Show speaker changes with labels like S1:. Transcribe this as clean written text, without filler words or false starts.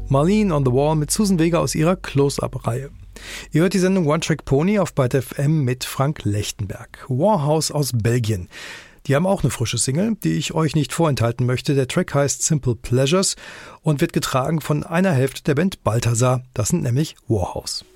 S1: Marlene on the Wall mit Susan Vega aus ihrer Close-Up-Reihe. Ihr hört die Sendung One Track Pony auf Byte FM mit Frank Lechtenberg. Warhouse aus Belgien. Die haben auch eine frische Single, die ich euch nicht vorenthalten möchte. Der Track heißt Simple Pleasures und wird getragen von einer Hälfte der Band Balthazar. Das sind nämlich Warhouse.